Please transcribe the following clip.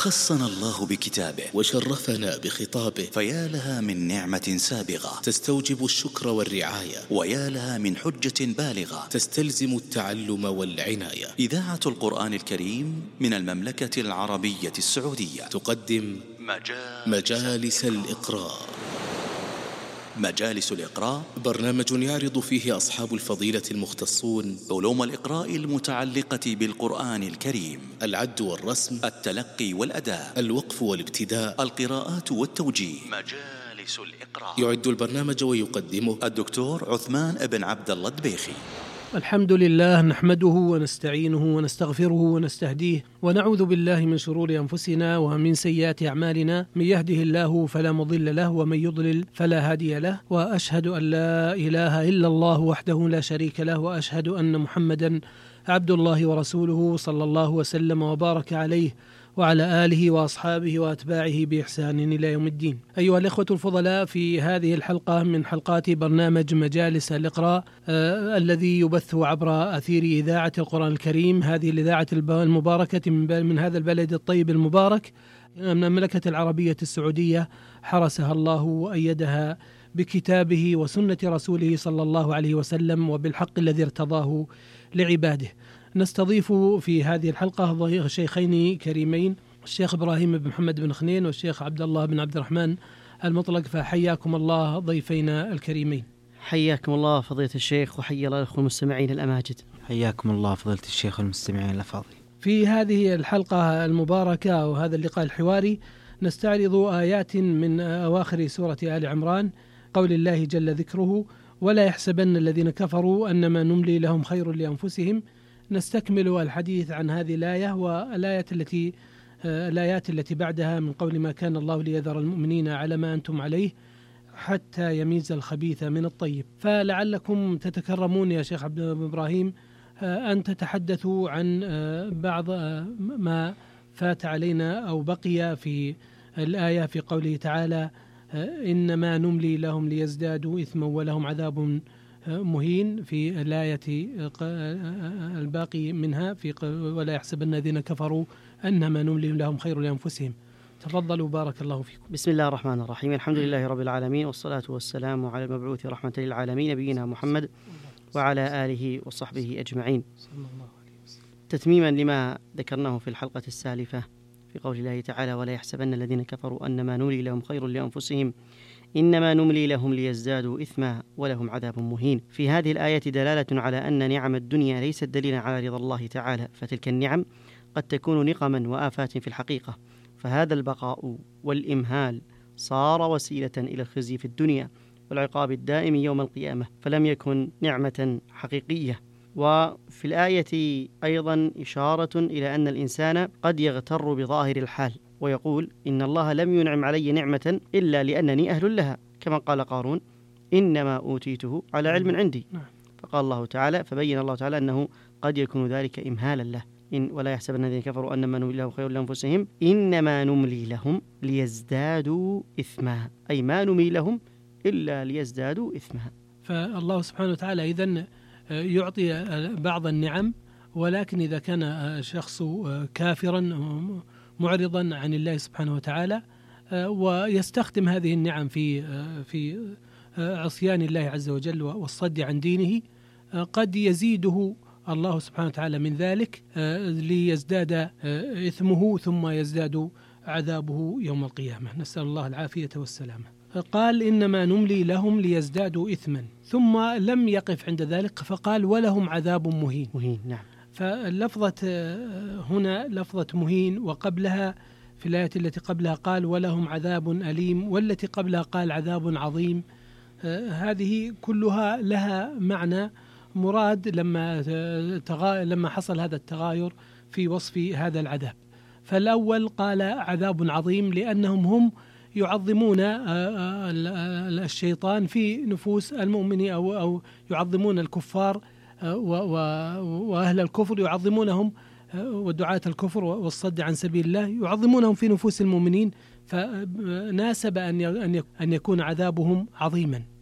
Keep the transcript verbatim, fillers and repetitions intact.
خصنا الله بكتابه وشرفنا بخطابه، فيا لها من نعمة سابغة تستوجب الشكر والرعاية، ويا لها من حجة بالغة تستلزم التعلم والعناية. إذاعة القرآن الكريم من المملكة العربية السعودية تقدم مجالس, مجالس الإقراء. مجالس الإقراء برنامج يعرض فيه أصحاب الفضيلة المختصون علوم الإقراء المتعلقة بالقرآن الكريم: العد والرسم، التلقي والأداء، الوقف والابتداء، القراءات والتوجيه. مجالس الإقراء. يعد البرنامج ويقدمه الدكتور عثمان بن عبد الله الدبيخي. الحمد لله، نحمده ونستعينه ونستغفره ونستهديه، ونعوذ بالله من شرور أنفسنا ومن سيئات أعمالنا. من يهده الله فلا مضل له، ومن يضلل فلا هادي له، وأشهد أن لا إله إلا الله وحده لا شريك له، وأشهد أن محمدا عبد الله ورسوله، صلى الله وسلم وبارك عليه وعلى آله وأصحابه وأتباعه بإحسان إلى يوم الدين. أيها الإخوة الفضلاء، في هذه الحلقة من حلقات برنامج مجالس الإقراء آه الذي يبث عبر أثير إذاعة القرآن الكريم، هذه الإذاعة المباركة من, من هذا البلد الطيب المبارك، من المملكة العربية السعودية، حرسها الله وأيدها بكتابه وسنة رسوله صلى الله عليه وسلم وبالحق الذي ارتضاه لعباده. نستضيف في هذه الحلقة شيخين كريمين، الشيخ إبراهيم بن محمد بن خنين والشيخ عبد الله بن عبد الرحمن المطلق، فحياكم الله ضيفينا الكريمين. حياكم الله فضيلة الشيخ، وحيا الله الأخوة المستمعين الأماجد. حياكم الله فضيلة الشيخ والمستمعين الأفاضل. في هذه الحلقة المباركة وهذا اللقاء الحواري نستعرض آيات من أواخر سورة آل عمران، قول الله جل ذكره: ولا يحسبن الذين كفروا أنما نملي لهم خير لأنفسهم. نستكمل الحديث عن هذه الآية والآيات التي الآيات التي بعدها، من قول ما كان الله ليذر المؤمنين على ما أنتم عليه حتى يميز الخبيث من الطيب. فلعلكم تتكرمون يا شيخ عبد إبراهيم أن تتحدثوا عن بعض ما فات علينا أو بقي في الآية، في قوله تعالى: إنما نملي لهم ليزدادوا إثما ولهم عذاب مهين، في الآية الباقي منها في ولا يحسبن الذين كفروا أنما نملي لهم خير لأنفسهم. تفضلوا بارك الله فيكم. بسم الله الرحمن الرحيم، الحمد لله رب العالمين، والصلاة والسلام على المبعوث رحمة للعالمين نبينا محمد وعلى آله وصحبه أجمعين. تتميما لما ذكرناه في الحلقة السالفة في قول الله تعالى: ولا يحسبن الذين كفروا أنما نملي لهم خير لأنفسهم إنما نملي لهم ليزدادوا إثما ولهم عذاب مهين. في هذه الآية دلالة على أن نعم الدنيا ليست دليلا على رضا الله تعالى، فتلك النعم قد تكون نقما وآفات في الحقيقة، فهذا البقاء والإمهال صار وسيلة إلى الخزي في الدنيا والعقاب الدائم يوم القيامة، فلم يكن نعمة حقيقية. وفي الآية أيضا إشارة إلى أن الإنسان قد يغتر بظاهر الحال ويقول: إن الله لم ينعم علي نعمة إلا لأنني أهل لها، كما قال قارون: إنما أوتيته على علم عندي. فقال الله تعالى فبين الله تعالى أنه قد يكون ذلك إمهالا له. إن ولا يحسبن الذين كفروا أنما نملي لهم خير لأنفسهم إنما نملي لهم ليزدادوا إثما، أي ما نملي لهم إلا ليزدادوا إثما. فالله سبحانه وتعالى إذن يعطي بعض النعم، ولكن إذا كان شخص كافرا معرضا عن الله سبحانه وتعالى ويستخدم هذه النعم في في عصيان الله عز وجل والصد عن دينه، قد يزيده الله سبحانه وتعالى من ذلك ليزداد إثمه ثم يزداد عذابه يوم القيامة، نسأل الله العافية والسلامة. قال: إنما نملي لهم ليزدادوا إثما، ثم لم يقف عند ذلك فقال: ولهم عذاب مهين. مهين، نعم. فاللفظة هنا لفظة مهين، وقبلها في الآية التي قبلها قال: ولهم عذاب أليم، والتي قبلها قال: عذاب عظيم. هذه كلها لها معنى مراد لما لما حصل هذا التغاير في وصف هذا العذاب. فالأول قال عذاب عظيم لأنهم هم يعظمون الشيطان في نفوس المؤمنين، أو أو يعظمون الكفار وأهل الكفر، يعظمونهم ودعاة الكفر والصد عن سبيل الله يعظمونهم في نفوس المؤمنين، فناسب أن أن يكون عذابهم عظيما.